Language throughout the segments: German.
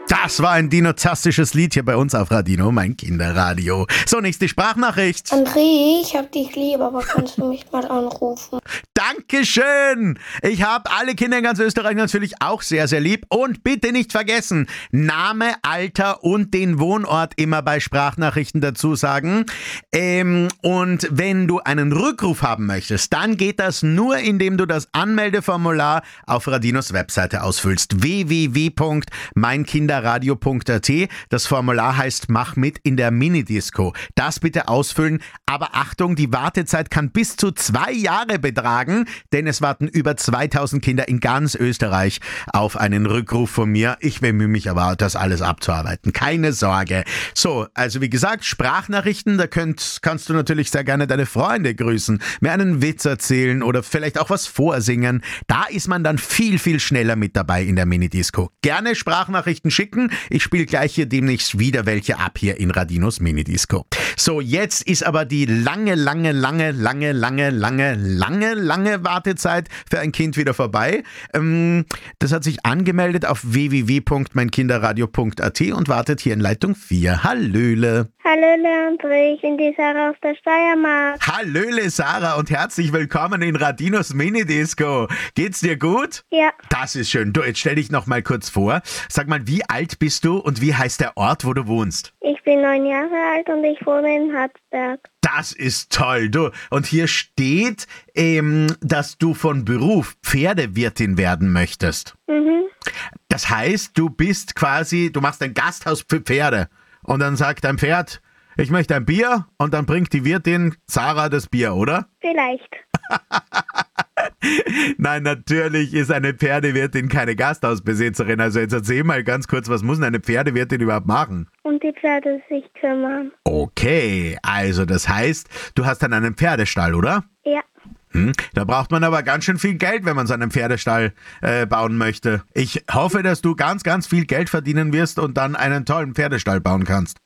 Das war ein dinotastisches Lied hier bei uns auf Radino, mein Kinderradio. So, nächste Sprachnachricht. André, ich hab dich lieb, aber kannst du mich mal anrufen? Dankeschön. Ich habe alle Kinder in ganz Österreich natürlich auch sehr, sehr lieb. Und bitte nicht vergessen, Name, Alter und den Wohnort immer bei Sprachnachrichten dazu sagen. Und wenn du einen Rückruf haben möchtest, dann geht das nur, indem du das Anmeldeformular auf Radinos Webseite ausfüllst. www.meinkinderradio.at. Das Formular heißt Mach mit in der Minidisco. Das bitte ausfüllen. Aber Achtung, die Wartezeit kann bis zu 2 Jahre betragen, denn es warten über 2000 Kinder in ganz Österreich auf einen Rückruf von mir. Ich bemühe mich aber, das alles abzuarbeiten. Keine Sorge. So, also wie gesagt, Sprachnachrichten, da kannst du natürlich sehr gerne deine Freunde grüßen, mir einen Witz erzählen oder vielleicht auch was vorsingen. Da ist man dann viel, viel schneller mit dabei in der Minidisco. Gerne Sprachnachrichten schicken. Ich spiele gleich hier demnächst wieder welche ab hier in Radinos Minidisco. So, jetzt ist aber die lange Wartezeit für ein Kind wieder vorbei. Das hat sich angemeldet auf www.meinkinderradio.at und wartet hier in Leitung 4. Hallöle. Hallöle André, ich bin die Sarah aus der Steiermark. Hallöle Sarah und herzlich willkommen in Radinos Minidisco. Geht's dir gut? Ja. Das ist schön. Du, jetzt stell dich noch mal kurz vor. Sag mal, wie alt bist du und wie heißt der Ort, wo du wohnst? Ich bin 9 Jahre alt und ich wohne in Harzberg. Das ist toll, du. Und hier steht, dass du von Beruf Pferdewirtin werden möchtest. Mhm. Das heißt, du machst ein Gasthaus für Pferde. Und dann sagt dein Pferd, ich möchte ein Bier und dann bringt die Wirtin Sarah das Bier, oder? Vielleicht. Nein, natürlich ist eine Pferdewirtin keine Gasthausbesitzerin. Also jetzt erzähl mal ganz kurz, was muss denn eine Pferdewirtin überhaupt machen? Und die Pferde sich kümmern. Okay, also das heißt, du hast dann einen Pferdestall, oder? Ja. Da braucht man aber ganz schön viel Geld, wenn man so einen Pferdestall bauen möchte. Ich hoffe, dass du ganz, ganz viel Geld verdienen wirst und dann einen tollen Pferdestall bauen kannst.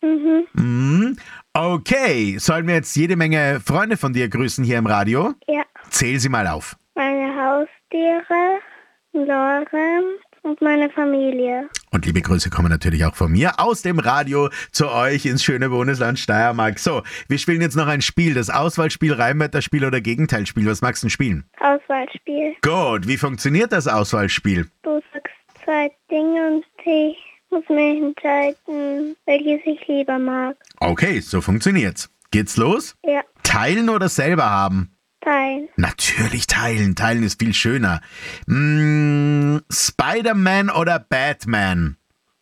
Okay, sollen wir jetzt jede Menge Freunde von dir grüßen hier im Radio? Ja. Zähl sie mal auf. Meine Haustiere, Lorenz und meine Familie. Und liebe Grüße kommen natürlich auch von mir aus dem Radio zu euch ins schöne Bundesland Steiermark. So, wir spielen jetzt noch ein Spiel, das Auswahlspiel, Reimwörterspiel oder Gegenteilspiel. Was magst du denn spielen? Auswahlspiel. Gut, wie funktioniert das Auswahlspiel? Du sagst 2 Dinge und ich muss mir entscheiden, welches ich lieber mag. Okay, so funktioniert's. Geht's los? Ja. Teilen oder selber haben? Teilen. Natürlich teilen. Teilen ist viel schöner. Spider-Man oder Batman?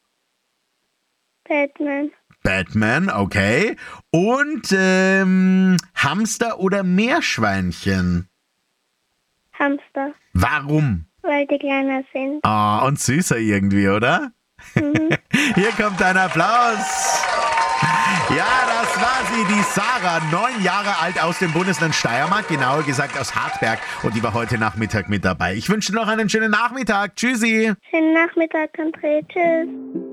Batman. Batman, okay. Und Hamster oder Meerschweinchen? Hamster. Warum? Weil die kleiner sind. Oh, und süßer irgendwie, oder? Hier kommt ein Applaus. Ja, das war sie, die Sarah, 9 Jahre alt aus dem Bundesland Steiermark, genauer gesagt aus Hartberg. Und die war heute Nachmittag mit dabei. Ich wünsche dir noch einen schönen Nachmittag. Tschüssi. Schönen Nachmittag, André. Tschüss.